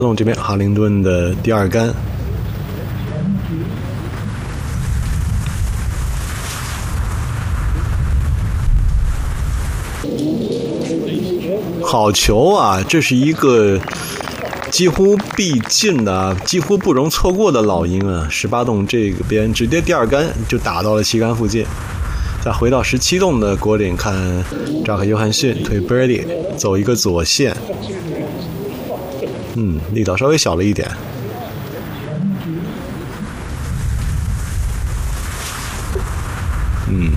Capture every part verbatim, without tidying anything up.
动这边哈灵顿的第二杆。好球啊！这是一个几乎必进的、几乎不容错过的老鹰啊！十八洞这边直接第二杆就打到了旗杆附近。再回到十七洞的果岭，看扎克·约翰逊推 birdie 走一个左线，嗯，力道稍微小了一点。嗯。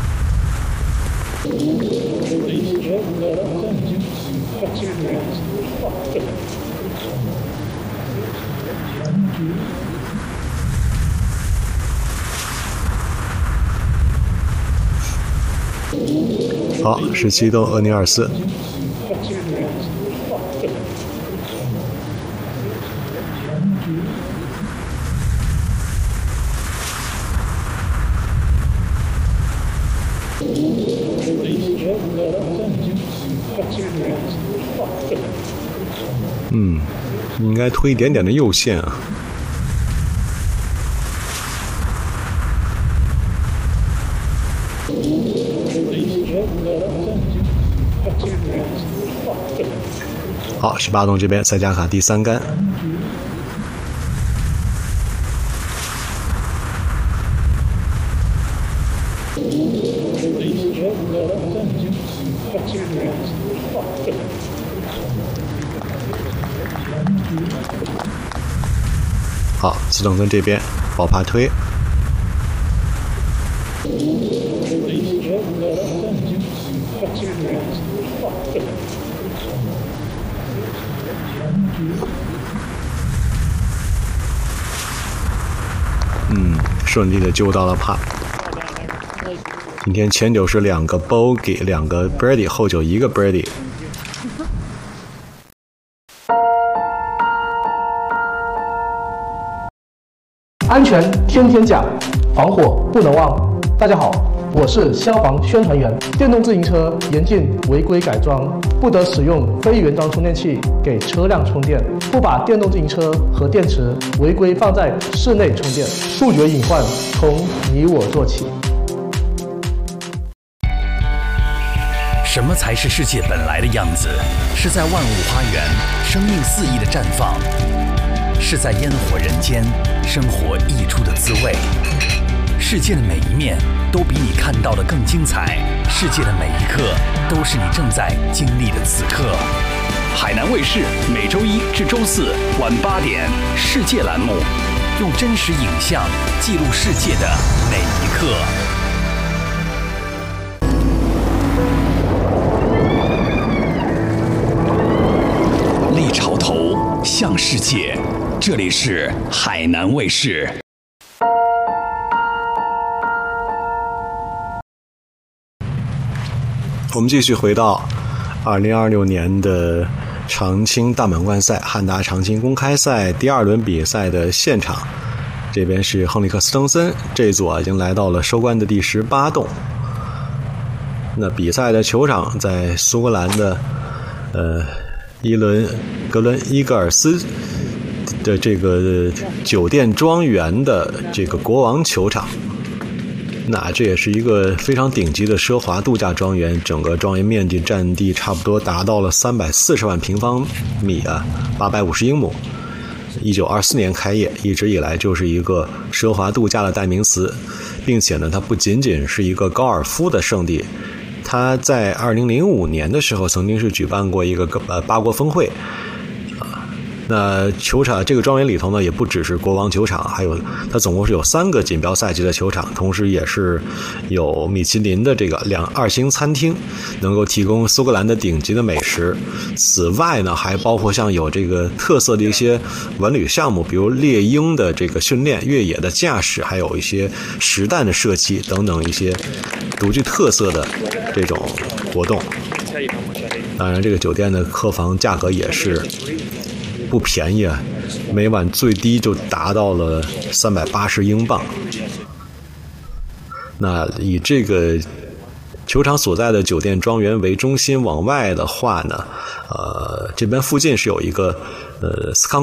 好，十七洞厄尼尔斯。嗯，应该推一点点的右线啊。好，十八洞这边塞加卡第三杆。好，斯滕森这边爆爬推。嗯，顺利的救到了帕。今天前九是两个 bogey， 两个 birdie， 后九一个 birdie。 安全天天讲，防火不能忘。大家好，我是消防宣传员。电动自行车严禁违规改装，不得使用非原装充电器给车辆充电，不把电动自行车和电池违规放在室内充电，杜绝隐患从你我做起。 什么才是世界本来的样子？是在万物花园，生命肆意的绽放；是在烟火人间，生活溢出的滋味。世界的每一面都比你看到的更精彩，世界的每一刻都是你正在经历的此刻。海南卫视每周一至周四晚八点，世界栏目，用真实影像记录世界的每一刻。立潮头向世界，这里是海南卫视。 我们继续回到二零二六年的长青大满贯赛汉达长青公开赛第二轮比赛的现场。这边是亨利克斯滕森，这组啊已经来到了收官的第十八洞。那比赛的球场在苏格兰的呃伊伦格伦伊格尔斯的这个酒店庄园的这个国王球场。那这也是一个非常顶级的奢华度假庄园，整个庄园面积占地差不多达到了三百四十万平方米啊，八百五十英亩。一九二四年开业，一直以来就是一个奢华度假的代名词，并且呢，它不仅仅是一个高尔夫的圣地，它在二零零五年的时候曾经是举办过一个呃八国峰会。那球场这个庄园里头呢，也不只是国王球场，还有它总共是有三个锦标赛级的球场，同时也是有米其林的这个两二星餐厅，能够提供苏格兰的顶级的美食。此外呢，还包括像有这个特色的一些文旅项目，比如猎鹰的这个训练、越野的驾驶，还有一些实弹的射击等等一些独具特色的这种活动。当然，这个酒店的客房价格也是不便宜啊，每晚最低就达到了三百八十英镑。那以这个球场所在的酒店庄园为中心往外的话呢，呃，这边附近是有一个呃斯康